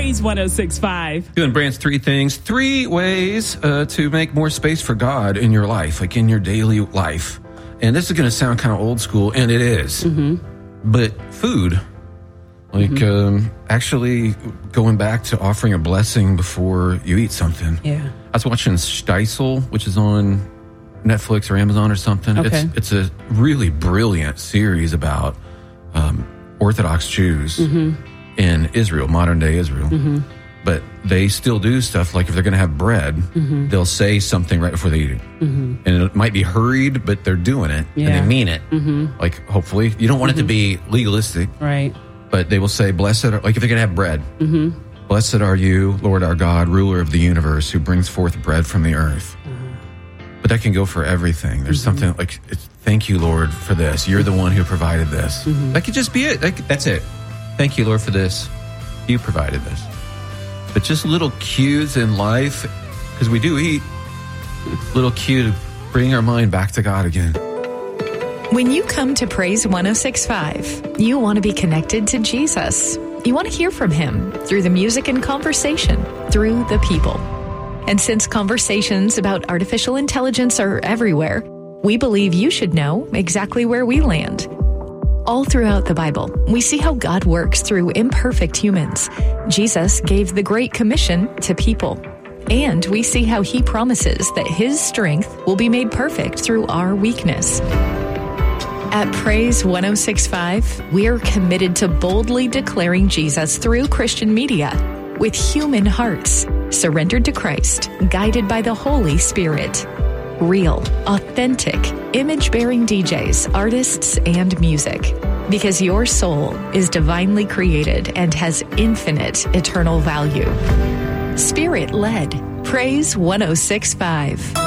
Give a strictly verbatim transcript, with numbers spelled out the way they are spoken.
Praise one oh six point five. Doing Brand's three things, three ways uh, to make more space for God in your life, like in your daily life. And this is going to sound kind of old school, and it is. Mm-hmm. But food, like mm-hmm. um, actually going back to offering a blessing before you eat something. Yeah. I was watching Steisel, which is on Netflix or Amazon or something. Okay. It's, it's a really brilliant series about um, Orthodox Jews mm-hmm. in Israel, modern day Israel. Mm-hmm. But they still do stuff like if they're going to have bread, mm-hmm. they'll say something right before they eat it. Mm-hmm. And it might be hurried, but they're doing it yeah. and they mean it. Mm-hmm. Like, hopefully. You don't want mm-hmm. it to be legalistic. Right. But they will say, blessed are, like if they're going to have bread, mm-hmm. blessed are you, Lord our God, ruler of the universe, who brings forth bread from the earth. Mm-hmm. But that can go for everything. There's mm-hmm. something like, it's, thank you, Lord, for this. You're the one who provided this. Mm-hmm. That could just be it. That, that's it. Thank you, Lord, for this. You provided this. But just little cues in life, because we do eat, little cue to bring our mind back to God again. When you come to Praise one oh six point five, you want to be connected to Jesus. You want to hear from Him through the music and conversation, through the people. And since conversations about artificial intelligence are everywhere, we believe you should know exactly where we land. All throughout the Bible, we see how God works through imperfect humans. Jesus gave the Great Commission to people. And we see how He promises that His strength will be made perfect through our weakness. At Praise one oh six point five, we are committed to boldly declaring Jesus through Christian media with human hearts, surrendered to Christ, guided by the Holy Spirit. Real, authentic, image-bearing D Js, artists, and music. Because your soul is divinely created and has infinite eternal value. Spirit-led. Praise one oh six point five.